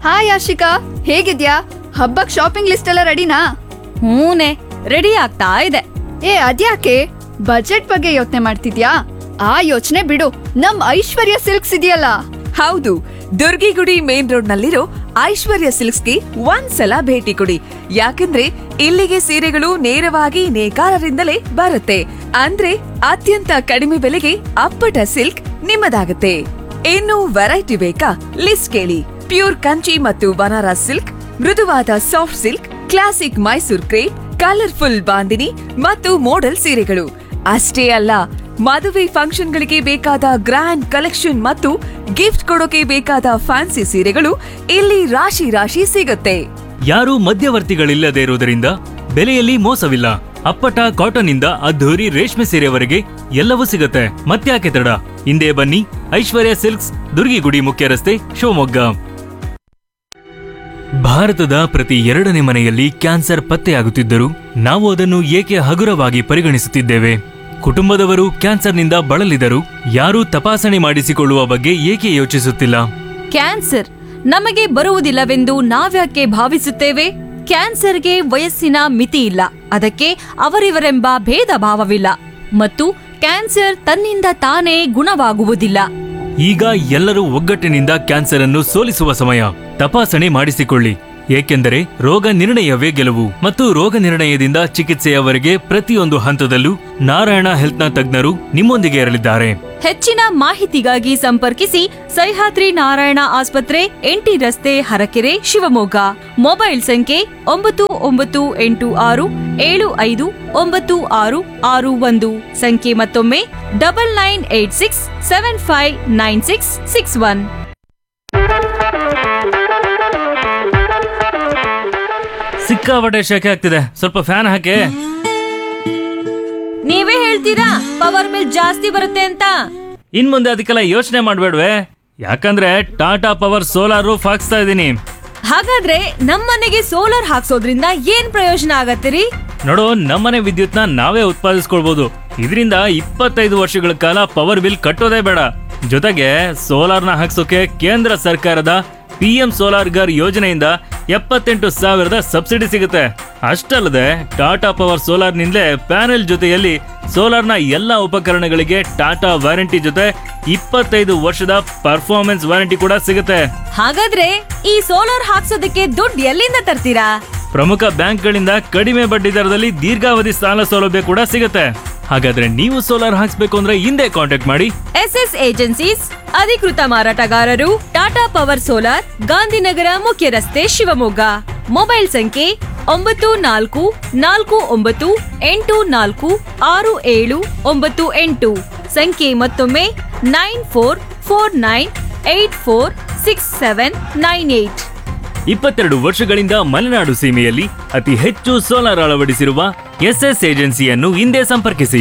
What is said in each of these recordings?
Hi Ashika, ಹೇಗಿದ್ಯಾ? ಹಬ್ಬಕ್ shopping list ಎಲ್ಲ ರೆಡಿನಾ? ಹೂನೆ, ರೆಡಿ ಆಗ್ತಾ ಇದೆ. ಅದ್ಯಾಕೆ ಬಜೆಟ್ ಬಗ್ಗೆ ಯೋಚನೆ ಮಾಡ್ತಿದ್ಯಾ? ಆ ಯೋಚನೆ ಬಿಡು, ನಮ್ ಐಶ್ವರ್ಯ ಸಿಲ್ಕ್ಸ್ ಇದೆಯಲ್ಲ. ಹೌದು, ದುರ್ಗಿಗುಡಿ ಮೇನ್ ರೋಡ್ ನಲ್ಲಿರೋ ಐಶ್ವರ್ಯ ಸಿಲ್ಕ್ಸ್ಗೆ ಒಂದ್ಸಲ ಭೇಟಿ ಕೊಡಿ. ಯಾಕಂದ್ರೆ ಇಲ್ಲಿಗೆ ಸೀರೆಗಳು ನೇರವಾಗಿ ನೇಕಾರರಿಂದಲೇ ಬರುತ್ತೆ. ಅಂದ್ರೆ ಅತ್ಯಂತ ಕಡಿಮೆ ಬೆಲೆಗೆ ಅಪ್ಪಟ ಸಿಲ್ಕ್ ನಿಮ್ಮದಾಗುತ್ತೆ. ಇನ್ನು ವೆರೈಟಿ ಬೇಕಾ? ಲಿಸ್ಟ್ ಕೇಳಿ. ಪ್ಯೂರ್ ಕಂಚಿ ಮತ್ತು ಬನಾರಸ್ ಸಿಲ್ಕ್, ಮೃದುವಾದ soft silk, classic Mysore crepe, colourful bandhani ಮತ್ತು ಮೋಡಲ್ ಸೀರೆಗಳು ಅಷ್ಟೇ ಅಲ್ಲ, ಮದುವೆ ಫಂಕ್ಷನ್ಗಳಿಗೆ ಬೇಕಾದ ಗ್ರ್ಯಾಂಡ್ ಕಲೆಕ್ಷನ್ ಮತ್ತು ಗಿಫ್ಟ್ ಕೊಡೋಕೆ ಬೇಕಾದ ಫ್ಯಾನ್ಸಿ ಸೀರೆಗಳು ಇಲ್ಲಿ ರಾಶಿ ರಾಶಿ ಸಿಗುತ್ತೆ. ಯಾರೂ ಮಧ್ಯವರ್ತಿಗಳಿಲ್ಲದೆ ಇರುವುದರಿಂದ ಬೆಲೆಯಲ್ಲಿ ಮೋಸವಿಲ್ಲ. ಅಪ್ಪಟ ಕಾಟನ್ ಇಂದ ಅದ್ಧೂರಿ ರೇಷ್ಮೆ ಸೀರೆವರೆಗೆ ಎಲ್ಲವೂ ಸಿಗುತ್ತೆ. ಮತ್ತ್ಯಾಕೆ ತಡ, ಹಿಂದೆ ಬನ್ನಿ. ಐಶ್ವರ್ಯ ಸಿಲ್ಕ್ಸ್, ದುರ್ಗಿಗುಡಿ ಮುಖ್ಯ ರಸ್ತೆ, ಶಿವಮೊಗ್ಗ. ಭಾರತದ ಪ್ರತಿ 2ನೇ ಮನೆಯಲ್ಲಿ ಕ್ಯಾನ್ಸರ್ ಪತ್ತೆಯಾಗುತ್ತಿದ್ದರೂ ನಾವು ಅದನ್ನು ಏಕೆ ಹಗುರವಾಗಿ ಪರಿಗಣಿಸುತ್ತಿದ್ದೇವೆ? ಕುಟುಂಬದವರು ಕ್ಯಾನ್ಸರ್ನಿಂದ ಬಳಲಿದರು, ಯಾರೂ ತಪಾಸಣೆ ಮಾಡಿಸಿಕೊಳ್ಳುವ ಬಗ್ಗೆ ಏಕೆ ಯೋಚಿಸುತ್ತಿಲ್ಲ? ಕ್ಯಾನ್ಸರ್ ನಮಗೆ ಬರುವುದಿಲ್ಲವೆಂದು ನಾವ್ಯಾಕೆ ಭಾವಿಸುತ್ತೇವೆ? ಕ್ಯಾನ್ಸರ್ಗೆ ವಯಸ್ಸಿನ ಮಿತಿ ಇಲ್ಲ, ಅದಕ್ಕೆ ಅವರಿವರೆಂಬ ಭೇದ ಭಾವವಿಲ್ಲ ಮತ್ತು ಕ್ಯಾನ್ಸರ್ ತನ್ನಿಂದ ತಾನೇ ಗುಣವಾಗುವುದಿಲ್ಲ. ಈಗ ಎಲ್ಲರೂ ಒಗ್ಗಟ್ಟಿನಿಂದ ಕ್ಯಾನ್ಸರ್ ಅನ್ನು ಸೋಲಿಸುವ ಸಮಯ. ತಪಾಸಣೆ ಮಾಡಿಸಿಕೊಳ್ಳಿ, ಏಕೆಂದರೆ ರೋಗ ನಿರ್ಣಯವೇ ಗೆಲುವು ಮತ್ತು ರೋಗ ನಿರ್ಣಯದಿಂದ ಚಿಕಿತ್ಸೆಯವರೆಗೆ ಪ್ರತಿಯೊಂದು ಹಂತದಲ್ಲೂ ನಾರಾಯಣ ಹೆಲ್ತ್ನ ತಜ್ಞರು ನಿಮ್ಮೊಂದಿಗೆ ಇರಲಿದ್ದಾರೆ. ಹೆಚ್ಚಿನ ಮಾಹಿತಿಗಾಗಿ ಸಂಪರ್ಕಿಸಿ ಸಹ್ಯಾದ್ರಿ ನಾರಾಯಣ ಆಸ್ಪತ್ರೆ, ಎಂಟಿ ರಸ್ತೆ, ಹರಕೆರೆ, ಶಿವಮೊಗ್ಗ. ಮೊಬೈಲ್ ಸಂಖ್ಯೆ 9986759661. ಸಂಖ್ಯೆ ಮತ್ತೊಮ್ಮೆ 9986759661. ಸಿಕ್ಕಾಪಟ್ಟೆ ಶೆಕೆ ಆಗ್ತಿದೆ, ಸ್ವಲ್ಪ ಫ್ಯಾನ್ ಹಾಕಿ. ನೀವೇ ಹೇಳ್ತೀರಾ ಪವರ್ ಬಿಲ್ ಜಾಸ್ತಿ ಬರುತ್ತೆ ಅಂತ? ಇನ್ ಮುಂದೆ ಅದಕ್ಕೆಲ್ಲ ಯೋಚನೆ ಮಾಡ್ಬೇಡ್ವೆ, ಯಾಕಂದ್ರೆ ಟಾಟಾ ಪವರ್ ಸೋಲಾರ್ ರೂಫ್ ಹಾಕ್ಸ್ತಾ ಇದೀನಿ. ಹಾಗಾದ್ರೆ ನಮ್ಮನೆಗೆ ಸೋಲಾರ್ ಹಾಕ್ಸೋದ್ರಿಂದ ಏನ್ ಪ್ರಯೋಜನ ಆಗತ್ತಿರಿ? ನೋಡು, ನಮ್ಮನೆ ವಿದ್ಯುತ್ನ ನಾವೇ ಉತ್ಪಾದಿಸ್ಕೊಳ್ಬಹುದು. ಇದರಿಂದ 25 ವರ್ಷಗಳ ಕಾಲ ಪವರ್ ಬಿಲ್ ಕಟ್ಟೋದೇ ಬೇಡ. ಜೊತೆಗೆ ಸೋಲಾರ್ನ ಹಾಕ್ಸೋಕೆ ಕೇಂದ್ರ ಸರ್ಕಾರದ PM ಸೋಲಾರ್ ಗರ್ ಯೋಜನೆಯಿಂದ 78,000 ಸಬ್ಸಿಡಿ ಸಿಗುತ್ತೆ. ಅಷ್ಟಲ್ಲದೆ ಟಾಟಾ ಪವರ್ ಸೋಲಾರ್ ನಿಂದಲೇ ಪ್ಯಾನೆಲ್ ಜೊತೆಯಲ್ಲಿ ಸೋಲಾರ್ನ ಎಲ್ಲಾ ಉಪಕರಣಗಳಿಗೆ ಟಾಟಾ ವಾರಂಟಿ ಜೊತೆ 25 ವರ್ಷದ ಪರ್ಫಾರ್ಮೆನ್ಸ್ ವಾರಂಟಿ ಕೂಡ ಸಿಗುತ್ತೆ. ಹಾಗಾದ್ರೆ ಈ ಸೋಲಾರ್ ಹಾಕ್ಸೋದಕ್ಕೆ ದುಡ್ಡು ಎಲ್ಲಿಂದ ತರ್ತೀರಾ? ಪ್ರಮುಖ ಬ್ಯಾಂಕ್ಗಳಿಂದ ಕಡಿಮೆ ಬಡ್ಡಿ ದರದಲ್ಲಿ ದೀರ್ಘಾವಧಿ ಸಾಲ ಸೌಲಭ್ಯ ಕೂಡ ಸಿಗುತ್ತೆ. ಹಾಗಾದ್ರೆ ನೀವು ಸೋಲಾರ್ ಹಾಕ್ಸ್ಬೇಕು ಅಂದ್ರೆ ಹಿಂದೆ ಕಾಂಟ್ಯಾಕ್ಟ್ ಮಾಡಿ. SS ಏಜೆನ್ಸೀಸ್, ಅಧಿಕೃತ ಮಾರಾಟಗಾರರು, ಟಾಟಾ ಪವರ್ ಸೋಲಾರ್, ಗಾಂಧಿನಗರ ಮುಖ್ಯ ರಸ್ತೆ, ಶಿವಮೊಗ್ಗ. ಮೊಬೈಲ್ ಸಂಖ್ಯೆ 9449846798. ಸಂಖ್ಯೆ ಮತ್ತೊಮ್ಮೆ 9449846798. 22 ವರ್ಷಗಳಿಂದ ಮಲೆನಾಡು ಸೀಮೆಯಲ್ಲಿ ಅತಿ ಹೆಚ್ಚು ಸೋಲಾರ್ ಅಳವಡಿಸಿರುವ SS ಏಜೆನ್ಸಿಯನ್ನು ಹಿಂದೆ ಸಂಪರ್ಕಿಸಿ.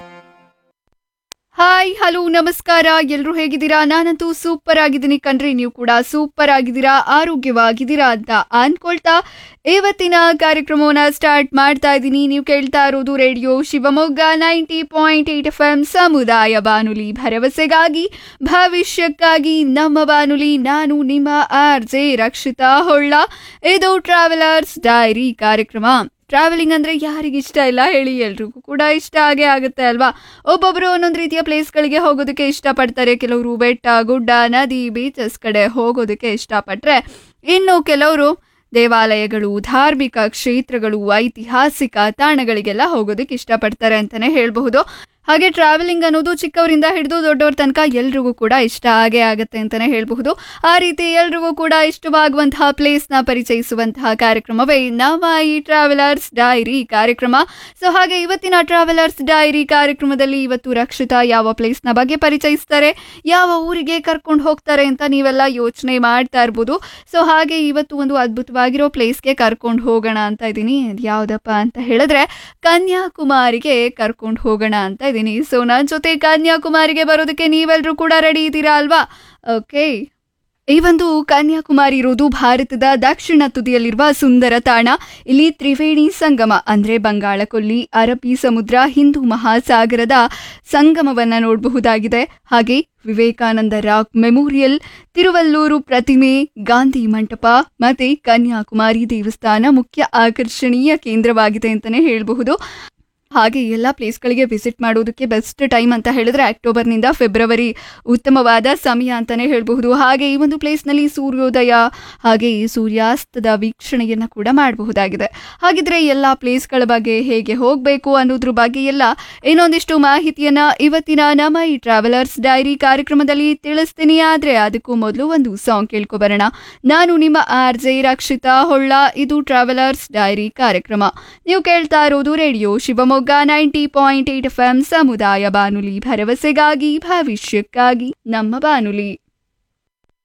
ಹಾಯ್, ಹಲೋ, ನಮಸ್ಕಾರ. ಎಲ್ರು ಹೇಗಿದ್ದೀರಾ? ನಾನಂತೂ ಸೂಪರ್ ಆಗಿದ್ದೀನಿ ಕಣ್ರಿ. ನೀವು ಕೂಡ ಸೂಪರ್ ಆಗಿದ್ದೀರಾ, ಆರೋಗ್ಯವಾಗಿದ್ದೀರಾ ಅಂತ ಅನ್ಕೊಳ್ತಾ ಇವತ್ತಿನ ಕಾರ್ಯಕ್ರಮವನ್ನ ಸ್ಟಾರ್ಟ್ ಮಾಡ್ತಾ ಇದ್ದೀನಿ. ನೀವು ಕೇಳ್ತಾ ಇರೋದು ರೇಡಿಯೋ ಶಿವಮೊಗ್ಗ 90.8 FM ಸಮುದಾಯ ಬಾನುಲಿ, ಭರವಸೆಗಾಗಿ ಭವಿಷ್ಯಕ್ಕಾಗಿ ನಮ್ಮ ಬಾನುಲಿ. ನಾನು ನಿಮ್ಮ RJ ರಕ್ಷಿತಾ ಹೊಳ್ಳ. ಇದು ಟ್ರಾವೆಲರ್ಸ್ ಡೈರಿ ಕಾರ್ಯಕ್ರಮ. ಟ್ರಾವೆಲಿಂಗ್ ಅಂದ್ರೆ ಯಾರಿಗಿಷ್ಟ ಇಲ್ಲ ಹೇಳಿ? ಎಲ್ರಿಗೂ ಕೂಡ ಇಷ್ಟ ಆಗೇ ಆಗುತ್ತೆ ಅಲ್ವಾ? ಒಬ್ಬೊಬ್ರು ಒಂದೊಂದು ರೀತಿಯ ಪ್ಲೇಸ್ಗಳಿಗೆ ಹೋಗೋದಕ್ಕೆ ಇಷ್ಟಪಡ್ತಾರೆ. ಕೆಲವರು ಬೆಟ್ಟ, ಗುಡ್ಡ, ನದಿ, ಬೀಚಸ್ ಕಡೆ ಹೋಗೋದಕ್ಕೆ ಇಷ್ಟಪಟ್ರೆ, ಇನ್ನು ಕೆಲವರು ದೇವಾಲಯಗಳು, ಧಾರ್ಮಿಕ ಕ್ಷೇತ್ರಗಳು, ಐತಿಹಾಸಿಕ ತಾಣಗಳಿಗೆಲ್ಲ ಹೋಗೋದಕ್ಕೆ ಇಷ್ಟಪಡ್ತಾರೆ ಅಂತಾನೆ ಹೇಳ್ಬಹುದು. ಹಾಗೆ ಟ್ರಾವೆಲಿಂಗ್ ಅನ್ನೋದು ಚಿಕ್ಕವರಿಂದ ಹಿಡಿದು ದೊಡ್ಡವ್ರ ತನಕ ಎಲ್ರಿಗೂ ಕೂಡ ಇಷ್ಟ ಆಗೇ ಆಗುತ್ತೆ ಅಂತಾನೆ ಹೇಳ್ಬಹುದು. ಆ ರೀತಿ ಎಲ್ರಿಗೂ ಕೂಡ ಇಷ್ಟವಾಗುವಂತಹ ಪ್ಲೇಸ್ನ ಪರಿಚಯಿಸುವಂತಹ ಕಾರ್ಯಕ್ರಮವೇ ನಮ್ಮ ಈ ಟ್ರಾವೆಲರ್ಸ್ ಡೈರಿ ಕಾರ್ಯಕ್ರಮ. ಸೊ ಹಾಗೆ ಇವತ್ತಿನ ಟ್ರಾವೆಲರ್ಸ್ ಡೈರಿ ಕಾರ್ಯಕ್ರಮದಲ್ಲಿ ಇವತ್ತು ರಕ್ಷಿತಾ ಯಾವ ಪ್ಲೇಸ್ನ ಬಗ್ಗೆ ಪರಿಚಯಿಸ್ತಾರೆ, ಯಾವ ಊರಿಗೆ ಕರ್ಕೊಂಡು ಹೋಗ್ತಾರೆ ಅಂತ ನೀವೆಲ್ಲ ಯೋಚನೆ ಮಾಡ್ತಾ ಇರ್ಬೋದು. ಸೊ ಹಾಗೆ ಇವತ್ತು ಒಂದು ಅದ್ಭುತವಾಗಿರೋ ಪ್ಲೇಸ್ಗೆ ಕರ್ಕೊಂಡು ಹೋಗೋಣ ಅಂತ ಇದ್ದೀನಿ. ಯಾವುದಪ್ಪ ಅಂತ ಹೇಳಿದ್ರೆ ಕನ್ಯಾಕುಮಾರಿಗೆ ಕರ್ಕೊಂಡು ಹೋಗೋಣ ಅಂತ ಇದ್ದೀನಿ. ಸೊ ನನ್ನ ಜೊತೆ ಕನ್ಯಾಕುಮಾರಿಗೆ ಬರೋದಕ್ಕೆ ನೀವೆಲ್ಲರೂ ಕೂಡ ರೆಡಿ ಇದ್ದೀರಾ ಅಲ್ವಾ? ಓಕೆ, ಈ ಒಂದು ಕನ್ಯಾಕುಮಾರಿ ಇರೋದು ಭಾರತದ ದಕ್ಷಿಣ ತುದಿಯಲ್ಲಿರುವ ಸುಂದರ ತಾಣ. ಇಲ್ಲಿ ತ್ರಿವೇಣಿ ಸಂಗಮ ಅಂದ್ರೆ ಬಂಗಾಳ ಕೊಲ್ಲಿ, ಅರಬ್ಬಿ ಸಮುದ್ರ, ಹಿಂದೂ ಮಹಾಸಾಗರದ ಸಂಗಮವನ್ನ ನೋಡಬಹುದಾಗಿದೆ. ಹಾಗೆ ವಿವೇಕಾನಂದ ರಾಕ್ ಮೆಮೋರಿಯಲ್, ತಿರುವಲ್ಲೂರು ಪ್ರತಿಮೆ, ಗಾಂಧಿ ಮಂಟಪ ಮತ್ತೆ ಕನ್ಯಾಕುಮಾರಿ ದೇವಸ್ಥಾನ ಮುಖ್ಯ ಆಕರ್ಷಣೀಯ ಕೇಂದ್ರವಾಗಿದೆ ಅಂತಾನೆ ಹೇಳಬಹುದು. ಹಾಗೆ ಎಲ್ಲ ಪ್ಲೇಸ್ಗಳಿಗೆ ವಿಸಿಟ್ ಮಾಡೋದಕ್ಕೆ ಬೆಸ್ಟ್ ಟೈಮ್ ಅಂತ ಹೇಳಿದ್ರೆ ಅಕ್ಟೋಬರ್ನಿಂದ ಫೆಬ್ರವರಿ ಉತ್ತಮವಾದ ಸಮಯ ಅಂತಾನೆ ಹೇಳಬಹುದು. ಹಾಗೆ ಈ ಒಂದು ಪ್ಲೇಸ್ನಲ್ಲಿ ಸೂರ್ಯೋದಯ ಹಾಗೆ ಸೂರ್ಯಾಸ್ತದ ವೀಕ್ಷಣೆಯನ್ನು ಕೂಡ ಮಾಡಬಹುದಾಗಿದೆ. ಹಾಗಿದ್ರೆ ಎಲ್ಲ ಪ್ಲೇಸ್ಗಳ ಬಗ್ಗೆ ಹೇಗೆ ಹೋಗಬೇಕು ಅನ್ನೋದ್ರ ಬಗ್ಗೆ ಎಲ್ಲ ಇನ್ನೊಂದಿಷ್ಟು ಮಾಹಿತಿಯನ್ನ ಇವತ್ತಿನ ನಮ್ಮ ಈ ಟ್ರಾವೆಲರ್ಸ್ ಡೈರಿ ಕಾರ್ಯಕ್ರಮದಲ್ಲಿ ತಿಳಿಸ್ತೀನಿ. ಆದ್ರೆ ಅದಕ್ಕೂ ಮೊದಲು ಒಂದು ಸಾಂಗ್ ಕೇಳ್ಕೊಬರೋಣ. ನಾನು ನಿಮ್ಮ RJ ರಕ್ಷಿತಾ ಹೊಳ್ಳ. ಇದು ಟ್ರಾವೆಲರ್ಸ್ ಡೈರಿ ಕಾರ್ಯಕ್ರಮ. ನೀವು ಕೇಳ್ತಾ ಇರೋದು ರೇಡಿಯೋ ಶಿವಮೊಗ್ಗ 90.8 FM ಸಮುದಾಯ ಬಾನುಲಿ, ಭರವಸೆಗಾಗಿ ಭವಿಷ್ಯಕ್ಕಾಗಿ ನಮ್ಮ ಬಾನುಲಿ.